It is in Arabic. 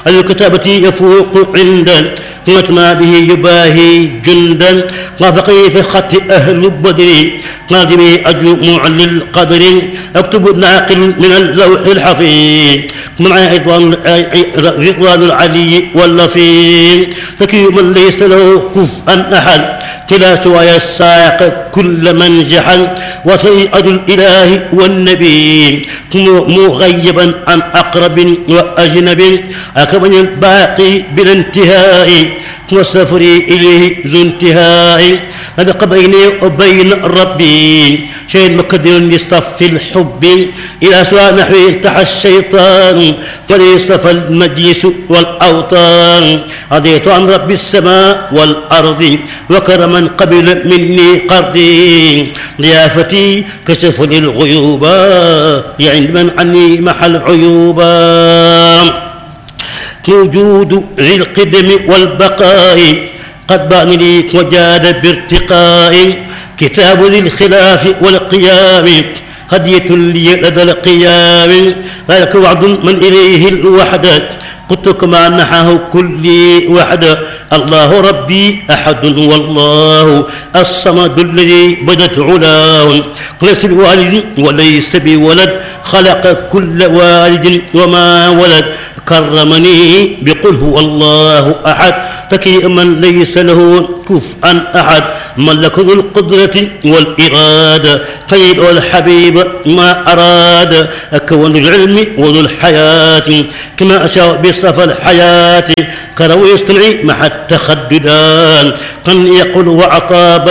الكتابة يفوق عندا ما به يباهي جندا وافقي في خط أهل بدر قادمي أجمع للقدر أكتب ناقل من اللوح الحفيظ مع رضوان العلي واللفيظ تكي من ليس له كفءا أحد كلا سواي الساق كل من جحل وسيئة الإله والنبي مغيبا عن أقرب وأجنب أكمل الباقي بالانتهاء والسفر إليه ذو انتهاء أبق بيني وبين ربي شيء مقدر لصف الحب إلى سواء نحو انتحى الشيطان وليصف المجلس والأوطان رضيت عن رب السماء والأرض وكرما قبل مني قرضي ضيافتي كشف للغيوب عند من عني محل عيوبا موجود ذي القدم والبقاء قد بان لي وجاد بارتقاء كتاب ذي الخلاف والقيام هدية لي لدى القيام ذلك وعد من إليه الوحدة قلت كما نحاه كل وحدة الله ربي أحد والله الصمد الذي بدت علاه ليس بوالد وليس بولد خلق كل والد وما ولد كرمني بقل هو الله أحد تكي من ليس له كفءا أحد ملك ذو القدرة والإرادة قيل والحبيب ما أراد كون العلم وذو الحياة كما أشاء بصف الحياة كرو يستمعي مع التخددان قن يقول وعطى